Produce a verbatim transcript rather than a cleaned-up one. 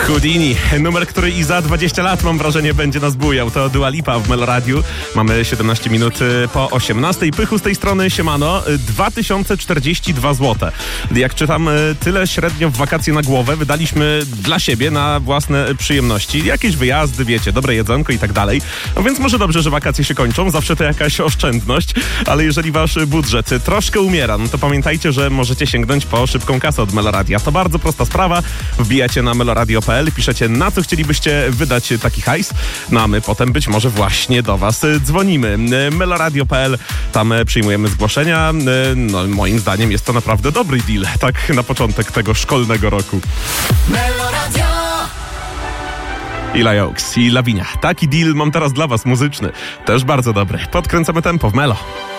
Houdini, numer, który i za dwadzieścia lat, mam wrażenie, będzie nas bujał. To Dua Lipa w Meloradiu. Mamy siedemnaście minut po osiemnastej. Pychu z tej strony, siemano. dwa tysiące czterdzieści dwa złote. Jak czytam, tyle średnio w wakacje na głowę wydaliśmy dla siebie, na własne przyjemności. Jakieś wyjazdy, wiecie, dobre jedzonko i tak dalej. No więc może dobrze, że wakacje się kończą. Zawsze to jakaś oszczędność. Ale jeżeli wasz budżet troszkę umiera, no to pamiętajcie, że możecie sięgnąć po szybką kasę od Meloradia. To bardzo prosta sprawa. Wbijacie na meloradio kropka p l, piszecie, na co chcielibyście wydać taki hajs, no a my potem być może właśnie do was dzwonimy. meloradio kropka p l, tam przyjmujemy zgłoszenia. No moim zdaniem jest to naprawdę dobry deal, tak na początek tego szkolnego roku. Meloradio! Ila Oaks i Lavinia. Taki deal mam teraz dla was muzyczny. Też bardzo dobry. Podkręcamy tempo w Melo.